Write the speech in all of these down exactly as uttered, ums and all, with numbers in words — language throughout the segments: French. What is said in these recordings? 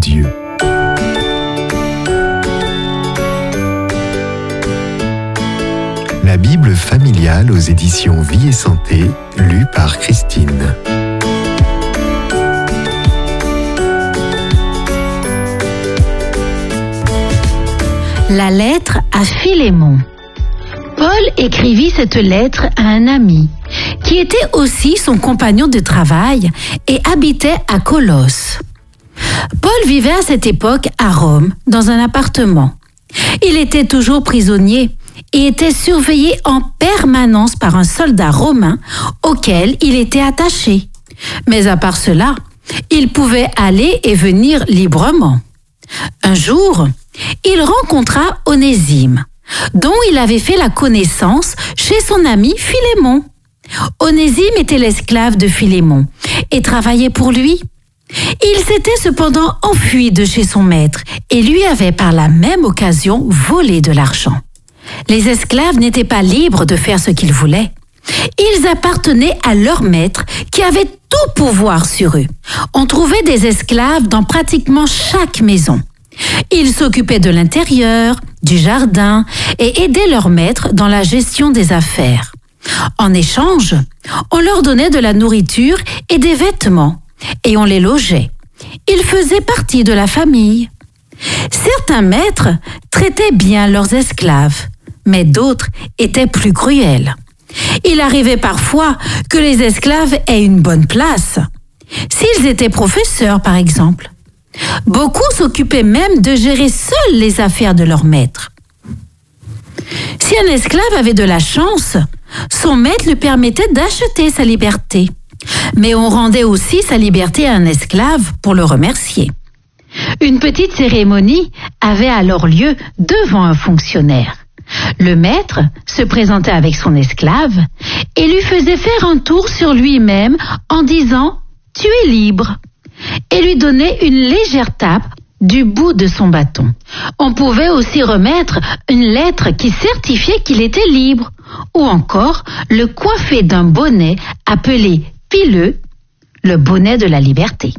Dieu. La Bible familiale aux éditions Vie et Santé, lue par Christine. La lettre à Philémon. Paul écrivit cette lettre à un ami, qui était aussi son compagnon de travail et habitait à Colosse. Paul vivait à cette époque à Rome, dans un appartement. Il était toujours prisonnier et était surveillé en permanence par un soldat romain auquel il était attaché. Mais à part cela, il pouvait aller et venir librement. Un jour, il rencontra Onésime, dont il avait fait la connaissance chez son ami Philémon. Onésime était l'esclave de Philémon et travaillait pour lui. Il s'était cependant enfui de chez son maître et lui avait par la même occasion volé de l'argent. Les esclaves n'étaient pas libres de faire ce qu'ils voulaient. Ils appartenaient à leur maître qui avait tout pouvoir sur eux. On trouvait des esclaves dans pratiquement chaque maison. Ils s'occupaient de l'intérieur, du jardin et aidaient leur maître dans la gestion des affaires. En échange, on leur donnait de la nourriture et des vêtements et on les logeait. Ils faisaient partie de la famille. Certains maîtres traitaient bien leurs esclaves, mais d'autres étaient plus cruels. Il arrivait parfois que les esclaves aient une bonne place, s'ils étaient professeurs par exemple. Beaucoup s'occupaient même de gérer seuls les affaires de leur maître. Si un esclave avait de la chance, son maître lui permettait d'acheter sa liberté. Mais on rendait aussi sa liberté à un esclave pour le remercier. Une petite cérémonie avait alors lieu devant un fonctionnaire. Le maître se présentait avec son esclave et lui faisait faire un tour sur lui-même en disant « Tu es libre » et lui donnait une légère tape du bout de son bâton. On pouvait aussi remettre une lettre qui certifiait qu'il était libre ou encore le coiffer d'un bonnet appelé pileux, le bonnet de la liberté.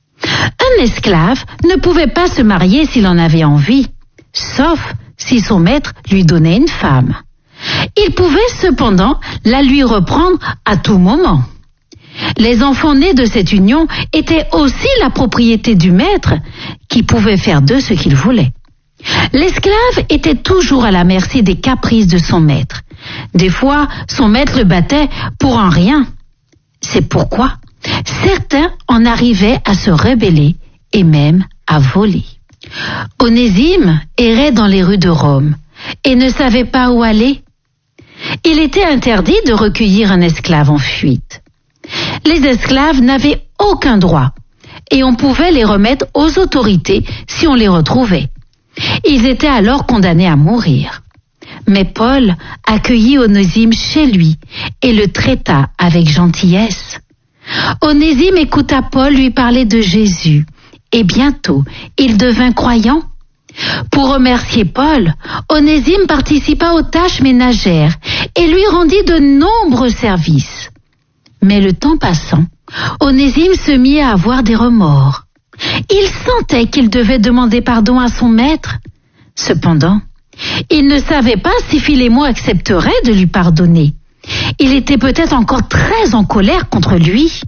Un esclave ne pouvait pas se marier s'il en avait envie, sauf si son maître lui donnait une femme. Il pouvait cependant la lui reprendre à tout moment. Les enfants nés de cette union étaient aussi la propriété du maître, qui pouvait faire d'eux ce qu'il voulait. L'esclave était toujours à la merci des caprices de son maître. Des fois, son maître le battait pour un rien. C'est pourquoi certains en arrivaient à se rebeller et même à voler. Onésime errait dans les rues de Rome et ne savait pas où aller. Il était interdit de recueillir un esclave en fuite. Les esclaves n'avaient aucun droit et on pouvait les remettre aux autorités si on les retrouvait. Ils étaient alors condamnés à mourir. Mais Paul accueillit Onésime chez lui et le traita avec gentillesse. Onésime écouta Paul lui parler de Jésus et bientôt il devint croyant. Pour remercier Paul, Onésime participa aux tâches ménagères et lui rendit de nombreux services. Mais le temps passant, Onésime se mit à avoir des remords. Il sentait qu'il devait demander pardon à son maître. Cependant, il ne savait pas si Philémon accepterait de lui pardonner. Il était peut-être encore très en colère contre lui.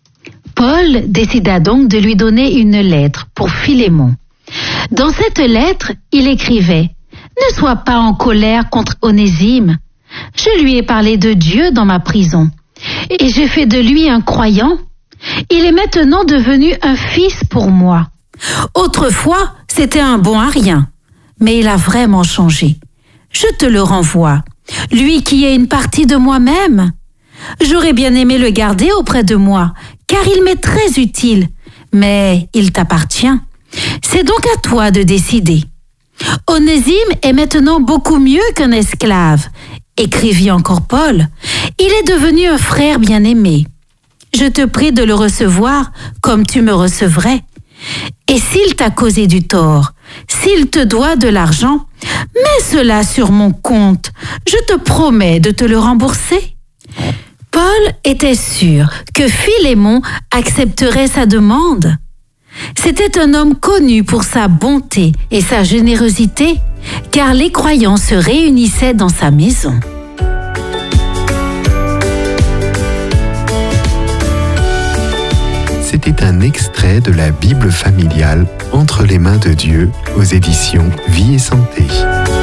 Paul décida donc de lui donner une lettre pour Philémon. Dans cette lettre, il écrivait « Ne sois pas en colère contre Onésime. Je lui ai parlé de Dieu dans ma prison. Et j'ai fait de lui un croyant. Il est maintenant devenu un fils pour moi. Autrefois, c'était un bon à rien, mais il a vraiment changé. Je te le renvoie, lui qui est une partie de moi-même. J'aurais bien aimé le garder auprès de moi, car il m'est très utile, mais il t'appartient. C'est donc à toi de décider. Onésime est maintenant beaucoup mieux qu'un esclave, écrivit encore Paul. Il est devenu un frère bien-aimé. Je te prie de le recevoir comme tu me recevrais. Et s'il t'a causé du tort, s'il te doit de l'argent, mets cela sur mon compte. Je te promets de te le rembourser. Paul était sûr que Philémon accepterait sa demande. C'était un homme connu pour sa bonté et sa générosité, car les croyants se réunissaient dans sa maison. C'était un extrait de la Bible familiale Entre les mains de Dieu aux éditions Vie et Santé.